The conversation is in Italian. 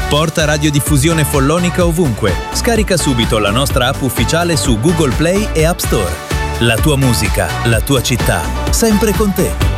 Porta radiodiffusione follonica ovunque. Scarica subito la nostra app ufficiale su Google Play e App Store. La tua musica, la tua città, sempre con te.